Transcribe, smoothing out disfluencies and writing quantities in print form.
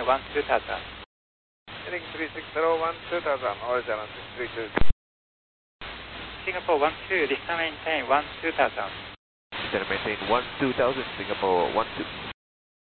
12,000. Heading 360, 12,000, Orange Island 632. Singapore 12, descend maintain 12,000. Descend maintain 12,000, Singapore 12.